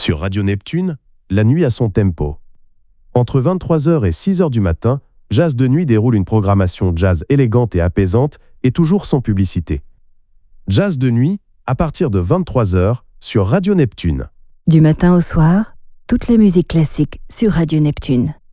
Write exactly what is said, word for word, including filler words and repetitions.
Sur Radio Neptune, la nuit a son tempo. Entre vingt-trois heures et six heures du matin, Jazz de Nuit déroule une programmation jazz élégante et apaisante et toujours sans publicité. Jazz de Nuit, à partir de vingt-trois heures, sur Radio Neptune. Du matin au soir, toute la musique classique sur Radio Neptune.